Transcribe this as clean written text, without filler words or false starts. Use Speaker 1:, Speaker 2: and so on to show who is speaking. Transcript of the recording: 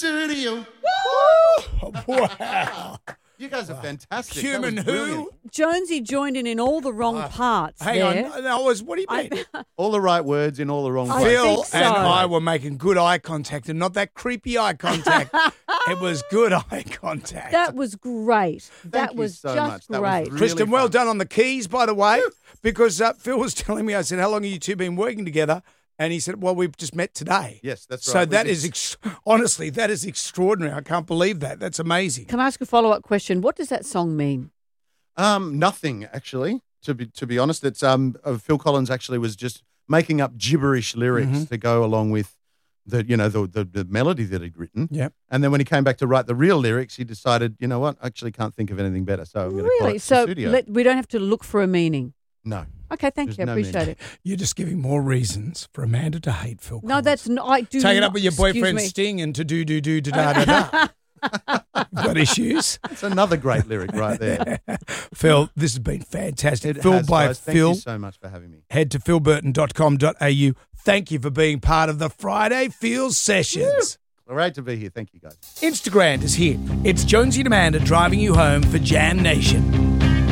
Speaker 1: studio.
Speaker 2: Wow.
Speaker 1: You guys are fantastic.
Speaker 2: Human
Speaker 1: That was
Speaker 2: who?
Speaker 1: brilliant.
Speaker 3: Jonesy joined in all the wrong parts
Speaker 2: Hang
Speaker 3: there.
Speaker 2: on. No, what do you mean?
Speaker 1: All the right words in all the wrong
Speaker 3: I
Speaker 1: places.
Speaker 2: Phil
Speaker 3: think so.
Speaker 2: and I were making good eye contact and not that creepy eye contact. It was good eye contact.
Speaker 3: That was great. That
Speaker 1: you
Speaker 3: was
Speaker 1: so
Speaker 3: just
Speaker 1: much. That was
Speaker 3: great.
Speaker 1: really
Speaker 2: Kristen, well
Speaker 1: fun.
Speaker 2: done on the keys, by the way, because Phil was telling me, I said, how long have you two been working together? And he said, well, we've just met today.
Speaker 1: Yes, that's
Speaker 2: So
Speaker 1: right.
Speaker 2: that is, honestly, that is extraordinary. I can't believe that. That's amazing.
Speaker 3: Can I ask a follow-up question? What does that song mean?
Speaker 1: Nothing, actually, to be honest. It's Phil Collins actually was just making up gibberish lyrics to go along with the melody that he'd written.
Speaker 2: Yep.
Speaker 1: And then when he came back to write the real lyrics, he decided, you know what, I actually can't think of anything better. So I'm going to call
Speaker 3: Really?
Speaker 1: it
Speaker 3: So
Speaker 1: studio.
Speaker 3: we don't have to look for a meaning.
Speaker 1: No.
Speaker 3: Okay, thank
Speaker 1: There's
Speaker 3: you. I
Speaker 1: no
Speaker 3: appreciate
Speaker 1: meaning.
Speaker 3: it.
Speaker 2: You're just giving more reasons for Amanda to hate Phil
Speaker 3: No,
Speaker 2: Collins.
Speaker 3: that's not. I do.
Speaker 2: Take it
Speaker 3: not,
Speaker 2: up with your
Speaker 3: excuse
Speaker 2: boyfriend
Speaker 3: me.
Speaker 2: Sting and to do da da da. Got issues?
Speaker 1: That's another great lyric right there.
Speaker 2: Phil, this has been fantastic.
Speaker 1: It
Speaker 2: Phil
Speaker 1: has,
Speaker 2: by
Speaker 1: guys. Thank
Speaker 2: Phil.
Speaker 1: you so much for having me.
Speaker 2: Head to philburton.com.au. Thank you for being part of the Friday Feels Sessions.
Speaker 1: Great to be here. Thank you, guys.
Speaker 2: Instagram is here. It's Jonesy and Amanda driving you home for Jam Nation.